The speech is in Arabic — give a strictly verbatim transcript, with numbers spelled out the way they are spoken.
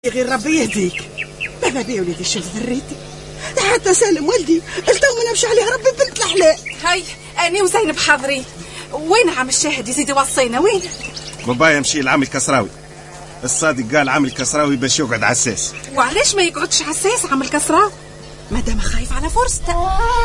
غير ربي يهديك. بابا بيه وليدي شوف ذريتي حتى سالم ولدي التو نمشي عليه ربي بنت الحلال. هاي اني وزينب حاضرين. وين عم الشاهد يزيد يوصينا وين؟ بابا يمشي لعم الكسراوي. الصادق قال عم الكسراوي باش يقعد عساس. وعلاش ما يقعدش عساس عم الكسراوي؟ مادام خايف على فرصته.